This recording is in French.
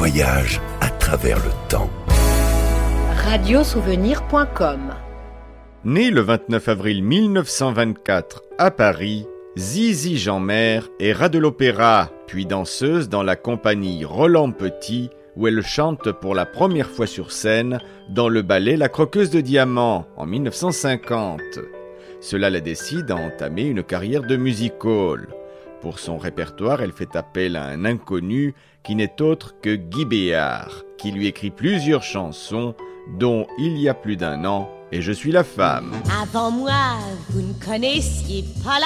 voyage à travers le temps. Radiosouvenir.com. Née le 29 avril 1924 à Paris, Zizi Jeanmaire est rat de l'opéra, puis danseuse dans la compagnie Roland Petit, où elle chante pour la première fois sur scène dans le ballet La Croqueuse de Diamants en 1950. Cela la décide à entamer une carrière de music-hall. Pour son répertoire, elle fait appel à un inconnu qui n'est autre que Guy Béard, qui lui écrit plusieurs chansons, dont Il y a plus d'un an et Je suis la femme. Avant moi, vous ne connaissiez pas